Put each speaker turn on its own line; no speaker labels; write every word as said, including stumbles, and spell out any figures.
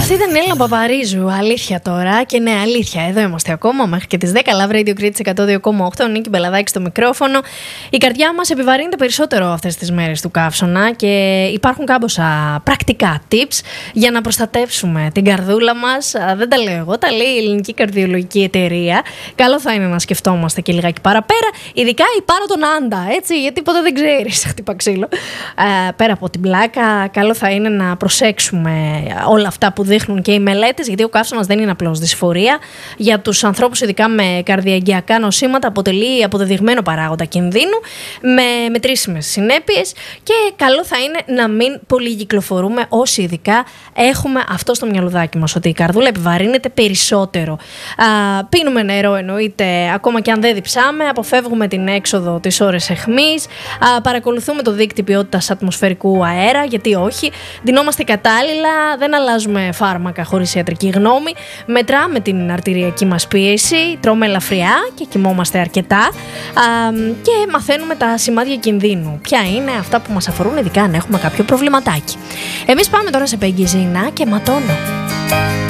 Αυτή ήταν η Έλληνα Παπαρίζου. Αλήθεια τώρα. Και ναι, αλήθεια. Εδώ είμαστε ακόμα μέχρι και τις δέκα. Love Radio Crete εκατό δύο κόμμα οκτώ. Νίκη Μπελαδάκη στο μικρόφωνο. Η καρδιά μας επιβαρύνεται περισσότερο αυτές τις μέρες του καύσωνα και υπάρχουν κάμποσα πρακτικά tips για να προστατεύσουμε την καρδούλα μας. Δεν τα λέω εγώ, τα λέει η Ελληνική Καρδιολογική Εταιρεία. Καλό θα είναι να σκεφτόμαστε και λιγάκι παραπέρα. Ειδικά η Πάρο τον Άντα, έτσι, γιατί ποτέ δεν ξέρεις. Χτύπα ξύλο. Ε, πέρα από την πλάκα, καλό θα είναι να προσέξουμε όλα αυτά που δείχνουν και οι μελέτες, γιατί ο καύσωνας δεν είναι απλώς δυσφορία. Για τους ανθρώπους, ειδικά με καρδιαγγειακά νοσήματα, αποτελεί αποδεδειγμένο παράγοντα κινδύνου με μετρήσιμες συνέπειες και καλό θα είναι να μην πολυκυκλοφορούμε όσοι ειδικά έχουμε αυτό στο μυαλουδάκι μας, ότι η καρδούλα επιβαρύνεται περισσότερο. Α, πίνουμε νερό εννοείται, ακόμα και αν δεν διψάμε, αποφεύγουμε την έξοδο τις ώρες αιχμής, α, παρακολουθούμε το δείκτη ποιότητας ατμοσφαιρικού αέρα, γιατί όχι, ντυνόμαστε κατάλληλα, δεν αλλάζουμε φάρμακα χωρίς ιατρική γνώμη, μετράμε την αρτηριακή μας πίεση, τρώμε ελαφριά και κοιμόμαστε αρκετά α, και μαθαίνουμε τα σημάδια κινδύνου. Ποια είναι αυτά που μας αφορούν, ειδικά αν έχουμε κάποιο προβληματάκι. Εμείς πάμε τώρα σε Πέγγι Ζήνα και Ματώνω.